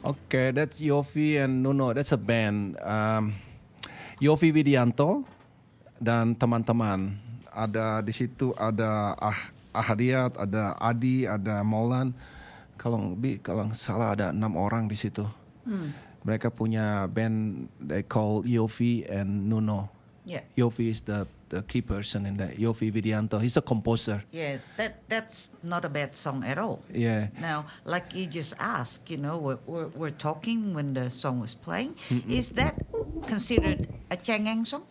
Okay, that's Yofi and Nuno. That's a band. Yofi Widianto dan teman-teman. Ada di situ ada Ahadiat, ada Adi, ada Maulan. Kalau salah ada 6 orang di situ. Mereka punya band they call Yofi and Nuno. Yeah. Yofi is the key person in that. Yofi Widianto. He's a composer. Yeah, that's not a bad song at all. Yeah. Now, like you just asked, we're talking when the song was playing. Is that considered a cengeng song?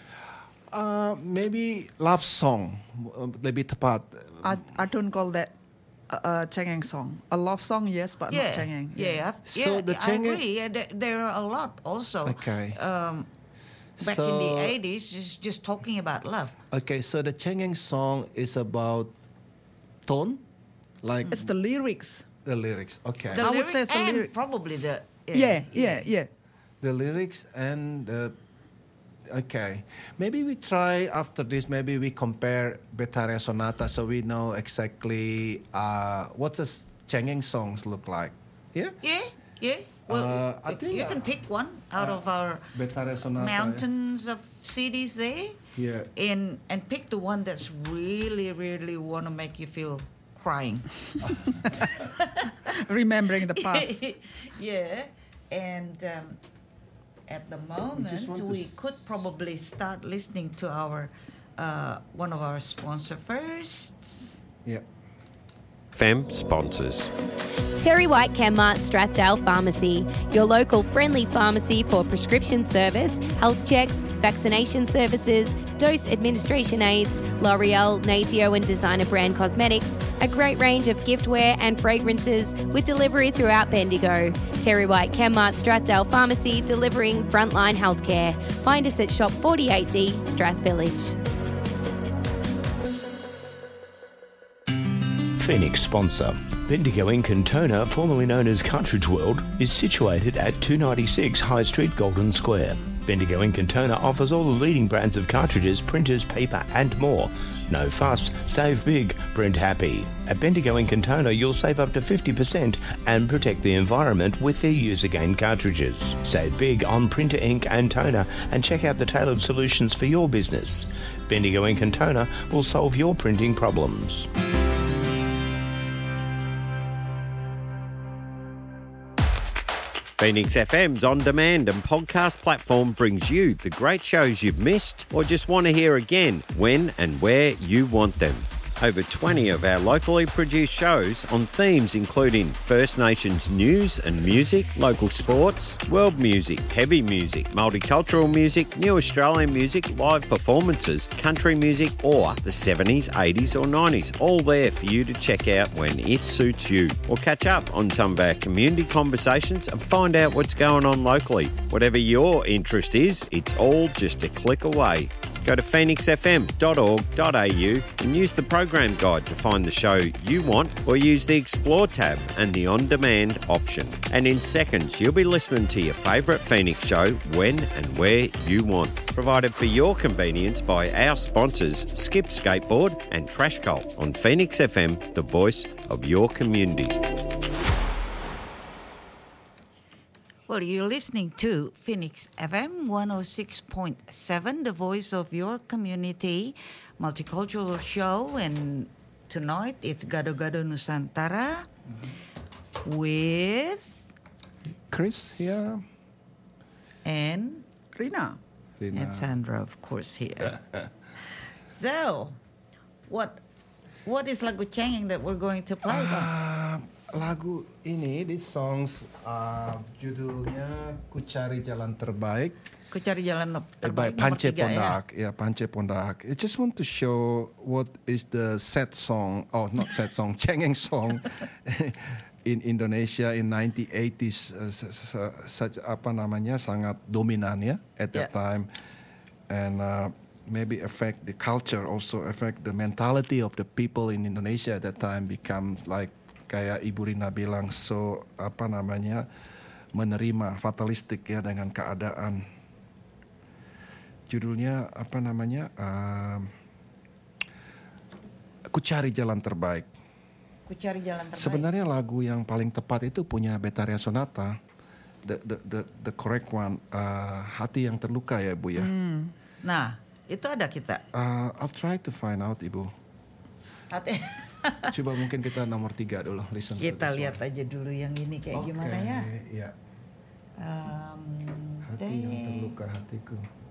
Maybe love song. Lebih tepat. I don't call that a cengeng song. A love song, yes, but not cengeng. Yeah. So the I agree. Yeah, there are a lot also. Okay. Back in the 80s, just talking about love. Okay, so the cengeng song is about tone, like It's the lyrics. the lyrics. Okay, The I would lyrics say it's the and lyric. probably the... Yeah. the lyrics and the. Okay, maybe we try after this. Maybe we compare Betaria Sonata so we know exactly what does cengeng songs look like. Yeah. Yeah. Well, I think you can pick one out of our Betaria Sonata. mountains of CDs there. Yeah. And pick the one that's really, really want to make you feel crying. Remembering the past. Yeah. And at the moment, we could probably start listening to our one of our sponsors first. Yeah. FM sponsors. Terry White Chemmart Strathdale Pharmacy, your local friendly pharmacy for prescription service, health checks, vaccination services, dose administration aids, L'Oreal, Natio and designer brand cosmetics, a great range of giftware and fragrances with delivery throughout Bendigo. Terry White Chemmart Strathdale Pharmacy, delivering frontline healthcare. Find us at Shop 48D, Strath Village. Phoenix sponsor. Bendigo in Cantona, formerly known as Cartridge World, is situated at 296 High Street, Golden Square. Bendigo in Cantona offers all the leading brands of cartridges, printers, paper and more. No fuss, save big, print happy. At Bendigo in Cantona, you'll save up to 50% and protect the environment with their use-again cartridges. Save big on printer ink and toner and check out the tailored solutions for your business. Bendigo in Cantona will solve your printing problems. Phoenix FM's on-demand and podcast platform brings you the great shows you've missed or just want to hear again when and where you want them. Over 20 of our locally produced shows on themes including First Nations news and music, local sports, world music, heavy music, multicultural music, new Australian music, live performances, country music or the 70s, 80s or 90s, all there for you to check out when it suits you. Or catch up on some of our community conversations and find out what's going on locally. Whatever your interest is, it's all just a click away. Go to phoenixfm.org.au and use the program guide to find the show you want or use the Explore tab and the On-Demand option. And in seconds, you'll be listening to your favourite Phoenix show when and where you want. Provided for your convenience by our sponsors, Skip Skateboard and Trash Cult on Phoenix FM, the voice of your community. Well, you're listening to Phoenix FM 106.7, the voice of your community, multicultural show. And tonight it's Gado Gado Nusantara with Chris here. And Rina. and Sandra, of course, here. So, what is lagu cengeng that we're going to play? Lagu ini, these songs judulnya Ku Cari Jalan Terbaik. Ku Cari Jalan Terbaik nomor Pance 3 ya. Pondak. Yeah, Pance Pondak. I just want to show what is the sad song, not sad song, cengeng song in Indonesia in 1980s. Sangat dominan ya at that time. And maybe affect the culture, also affect the mentality of the people in Indonesia at that time, become like kayak Ibu Rina bilang, menerima fatalistik ya dengan keadaan. Judulnya Ku Cari Jalan Terbaik. Ku cari jalan terbaik. Sebenarnya lagu yang paling tepat itu punya Bettaria Sonata, the correct one, Hati yang Terluka ya Ibu ya. Nah, itu ada kita. I'll try to find out Ibu. Hati. Coba mungkin kita nomor 3 dulu, listen. Kita lihat aja dulu yang ini kayak gimana ya. Iya. Hati yang terluka hatiku.